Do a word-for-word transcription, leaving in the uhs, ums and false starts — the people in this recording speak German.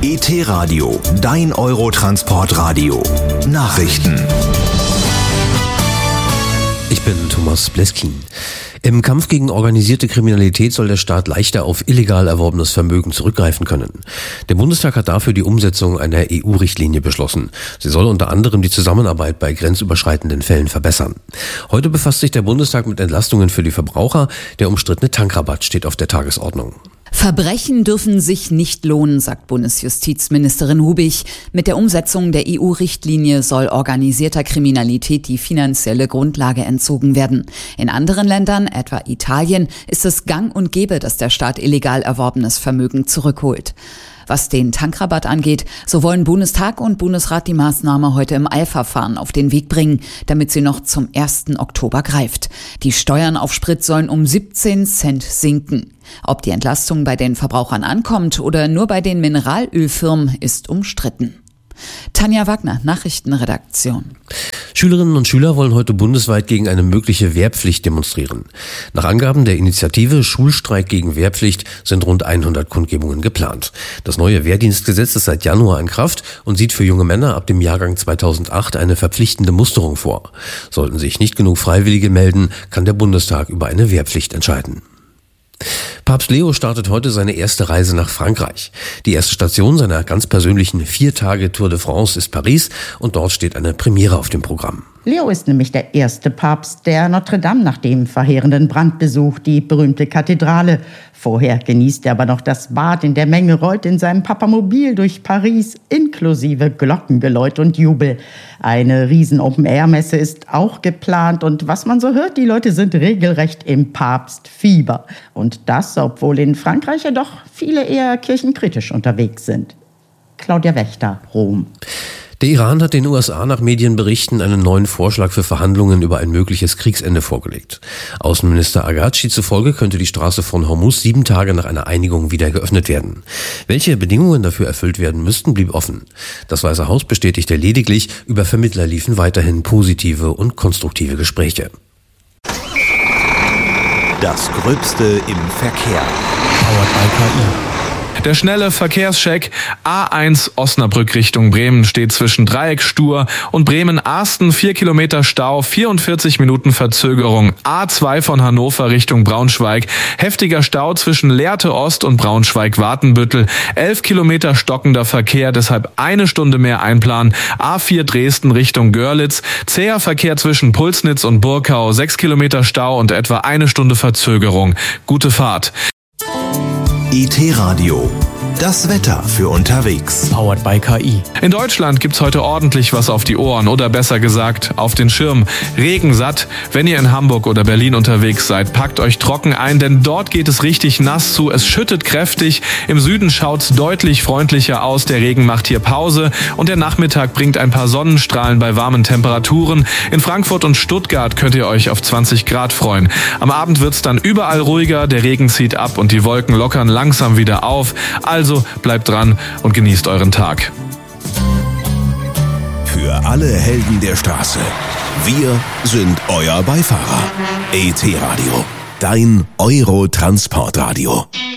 E T-Radio, dein Eurotransportradio. Nachrichten. Ich bin Thomas Bleskin. Im Kampf gegen organisierte Kriminalität soll der Staat leichter auf illegal erworbenes Vermögen zurückgreifen können. Der Bundestag hat dafür die Umsetzung einer E U-Richtlinie beschlossen. Sie soll unter anderem die Zusammenarbeit bei grenzüberschreitenden Fällen verbessern. Heute befasst sich der Bundestag mit Entlastungen für die Verbraucher. Der umstrittene Tankrabatt steht auf der Tagesordnung. Verbrechen dürfen sich nicht lohnen, sagt Bundesjustizministerin Hubig. Mit der Umsetzung der E U-Richtlinie soll organisierter Kriminalität die finanzielle Grundlage entzogen werden. In anderen Ländern, etwa Italien, ist es gang und gäbe, dass der Staat illegal erworbenes Vermögen zurückholt. Was den Tankrabatt angeht, so wollen Bundestag und Bundesrat die Maßnahme heute im Eilverfahren auf den Weg bringen, damit sie noch zum ersten Oktober greift. Die Steuern auf Sprit sollen um siebzehn Cent sinken. Ob die Entlastung bei den Verbrauchern ankommt oder nur bei den Mineralölfirmen, ist umstritten. Tanja Wagner, Nachrichtenredaktion. Schülerinnen und Schüler wollen heute bundesweit gegen eine mögliche Wehrpflicht demonstrieren. Nach Angaben der Initiative Schulstreik gegen Wehrpflicht sind rund hundert Kundgebungen geplant. Das neue Wehrdienstgesetz ist seit Januar in Kraft und sieht für junge Männer ab dem Jahrgang zweitausendacht eine verpflichtende Musterung vor. Sollten sich nicht genug Freiwillige melden, kann der Bundestag über eine Wehrpflicht entscheiden. Papst Leo startet heute seine erste Reise nach Frankreich. Die erste Station seiner ganz persönlichen vier Tage Tour de France ist Paris und dort steht eine Premiere auf dem Programm. Leo ist nämlich der erste Papst, der Notre Dame nach dem verheerenden Brand besucht, die berühmte Kathedrale. Vorher genießt er aber noch das Bad in der Menge, rollt in seinem Papamobil durch Paris, inklusive Glockengeläut und Jubel. Eine riesen Open-Air-Messe ist auch geplant und was man so hört, die Leute sind regelrecht im Papstfieber. Und das, obwohl in Frankreich ja doch viele eher kirchenkritisch unterwegs sind. Claudia Wächter, Rom. Der Iran hat den U S A nach Medienberichten einen neuen Vorschlag für Verhandlungen über ein mögliches Kriegsende vorgelegt. Außenminister Agachi zufolge könnte die Straße von Hormuz sieben Tage nach einer Einigung wieder geöffnet werden. Welche Bedingungen dafür erfüllt werden müssten, blieb offen. Das Weiße Haus bestätigte lediglich, über Vermittler liefen weiterhin positive und konstruktive Gespräche. Das Gröbste im Verkehr. Powered by K I. Der schnelle Verkehrscheck A eins Osnabrück Richtung Bremen steht zwischen Dreieckstur und Bremen-Arsten, vier Kilometer Stau, vierundvierzig Minuten Verzögerung. A zwei von Hannover Richtung Braunschweig, heftiger Stau zwischen Lehrte Ost und Braunschweig-Wartenbüttel, elf Kilometer stockender Verkehr, deshalb eine Stunde mehr einplanen. A vier Dresden Richtung Görlitz, zäher Verkehr zwischen Pulsnitz und Burkau, sechs Kilometer Stau und etwa eine Stunde Verzögerung. Gute Fahrt. E T-Radio, das Wetter für unterwegs. Powered by K I. In Deutschland gibt's heute ordentlich was auf die Ohren oder besser gesagt auf den Schirm. Regensatt. Wenn ihr in Hamburg oder Berlin unterwegs seid, packt euch trocken ein, denn dort geht es richtig nass zu. Es schüttet kräftig. Im Süden schaut's deutlich freundlicher aus. Der Regen macht hier Pause und der Nachmittag bringt ein paar Sonnenstrahlen bei warmen Temperaturen. In Frankfurt und Stuttgart könnt ihr euch auf zwanzig Grad freuen. Am Abend wird's dann überall ruhiger. Der Regen zieht ab und die Wolken lockern langsam wieder auf. Also bleibt dran und genießt euren Tag. Für alle Helden der Straße. Wir sind euer Beifahrer. E T-Radio, dein Eurotransportradio.